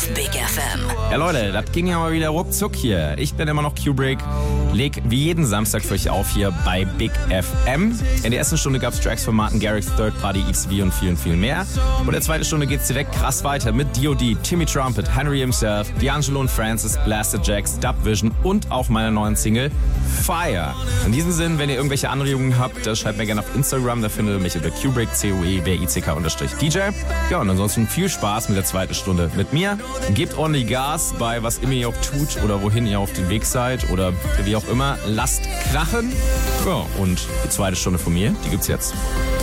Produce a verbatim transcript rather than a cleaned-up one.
Big F M. Ja Leute, das ging ja mal wieder ruckzuck hier. Ich bin immer noch Kubrick, leg wie jeden Samstag für euch auf hier bei Big F M. In der ersten Stunde gab es Tracks von Martin Garrix, Third Party, X V und viel und viel mehr. Und in der zweiten Stunde geht's direkt krass weiter mit D O D, Timmy Trumpet, Henry himself, D'Angelo und Francis, Blasted Jacks, Dubvision und auch meiner neuen Single Fire. In diesem Sinn, wenn ihr irgendwelche Anregungen habt, dann schreibt mir gerne auf Instagram, da findet ihr mich unter Kubrick, C O E B I C K unterstrich D J. Ja, und ansonsten viel Spaß mit der zweiten Stunde mit mir. Gebt ordentlich Gas bei was immer ihr auch tut oder wohin ihr auf dem Weg seid oder wie auch immer. Lasst krachen. Ja, und die zweite Stunde von mir, die gibt's jetzt.